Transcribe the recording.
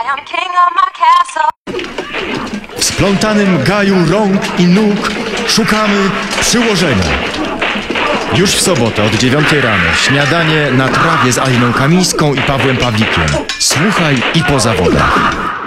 I'm king of my castle. W splątanym gaju rąk i nóg szukamy przyłożenia. Już w sobotę od 9 rano śniadanie na trawie z Aliną Kamińską i Pawłem Pawlikiem. Słuchaj i po zawodach.